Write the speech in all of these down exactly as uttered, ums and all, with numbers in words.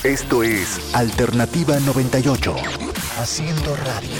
Esto es Alternativa noventa y ocho. Haciendo radio.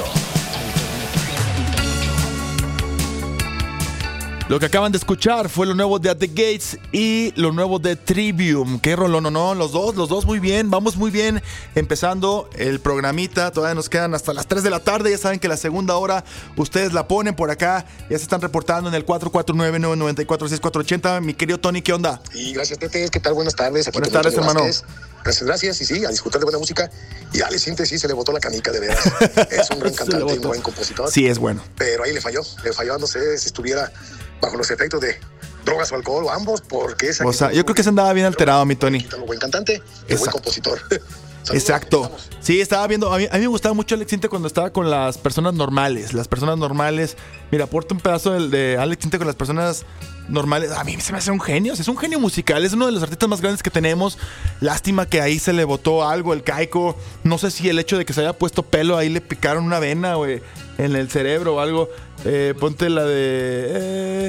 Lo que acaban de escuchar fue lo nuevo de At The Gates y lo nuevo de Trivium. Qué rolón, no, no, los dos, los dos muy bien, vamos muy bien. Empezando el programita, todavía nos quedan hasta las tres de la tarde. Ya saben que la segunda hora ustedes la ponen por acá. Ya se están reportando en el cuatro cuatro nueve, nueve nueve cuatro, seis cuatro ocho cero. Mi querido Tony, ¿qué onda? Y gracias, Tete. ¿Qué tal? Buenas tardes. Aquí Buenas tardes, hermano. Vázquez. Gracias, gracias. Y sí, a disfrutar de buena música. Y Ale Sintes sí se le botó la canica, de veras. Es un gran cantante y un buen compositor. Sí, es bueno. Pero ahí le falló. Le falló, no sé si estuviera bajo los efectos de drogas o alcohol o ambos, porque esa... O sea, yo creo que se andaba bien alterado, mi Tony. Un buen cantante y un buen compositor. Saludos, exacto. estamos. Sí, estaba viendo, a mí, a mí me gustaba mucho Alex Intec cuando estaba con las personas normales. Las personas normales, mira, aporta un pedazo de, de Alex Intec con las personas normales. A mí se me hace un genio, es un genio musical, es uno de los artistas más grandes que tenemos. Lástima que ahí se le botó algo, el caico. No sé si el hecho de que se haya puesto pelo, ahí le picaron una vena, güey, en el cerebro o algo. Eh, ponte la de... Eh,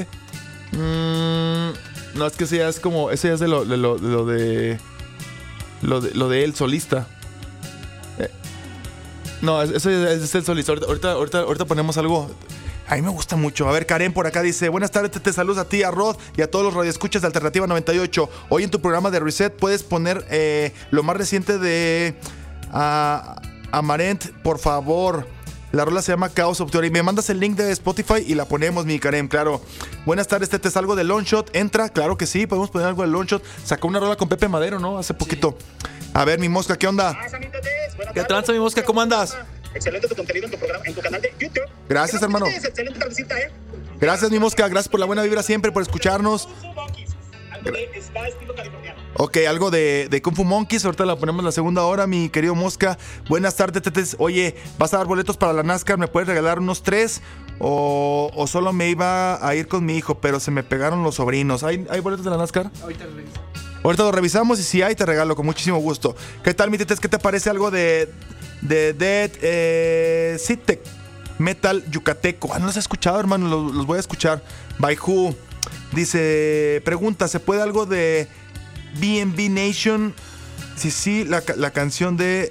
mmm, no, es que ese ya es como... Ese ya es de lo de... Lo, de, lo de Lo de, lo de él, solista. Eh, no, ese es, es el solista. Ahorita, ahorita, ahorita, ahorita ponemos algo. A mí me gusta mucho. A ver, Karen por acá dice: buenas tardes, te, te saludos a ti, a Rod y a todos los radioescuchas de Alternativa noventa y ocho. Hoy en tu programa de Reset puedes poner eh, lo más reciente de uh, Amarant, por favor. La rola se llama Chaos of Theory. Me mandas el link de Spotify y la ponemos, mi Karen, claro. Buenas tardes, Tete, ¿algo de Longshot? ¿Entra? Claro que sí, podemos poner algo de Longshot. Sacó una rola con Pepe Madero, ¿no? Hace poquito. Sí. A ver, mi mosca, ¿qué onda? ¿Qué tranza, mi mosca? ¿Cómo andas? Excelente tu contenido en tu programa, en tu canal de YouTube. Gracias, hermano. Excelente tardecita, ¿eh? Gracias, mi mosca. Gracias por la buena vibra siempre, por escucharnos. Algo de ska estilo californiano. Ok, algo de, de Kung Fu Monkeys. Ahorita la ponemos la segunda hora, mi querido Mosca. Buenas tardes, Tetes. Oye, ¿vas a dar boletos para la NASCAR? ¿Me puedes regalar unos tres? O, o solo me iba a ir con mi hijo, pero se me pegaron los sobrinos. ¿Hay, ¿hay boletos de la NASCAR? Ahorita lo reviso. Ahorita lo revisamos y si hay, te regalo con muchísimo gusto. ¿Qué tal, mi Tetes? ¿Qué te parece algo de de Dead eh, Citec Metal Yucateco? Ah, no los he escuchado, hermano. Los, los voy a escuchar. By Who. Dice, pregunta, ¿se puede algo de B and B Nation? Sí, sí, la, la canción de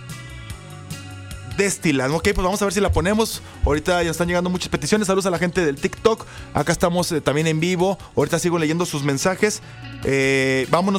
Destilan. Ok, pues vamos a ver si la ponemos. Ahorita ya están llegando muchas peticiones. Saludos a la gente del TikTok. Acá estamos eh, también en vivo. Ahorita sigo leyendo sus mensajes. Eh, vámonos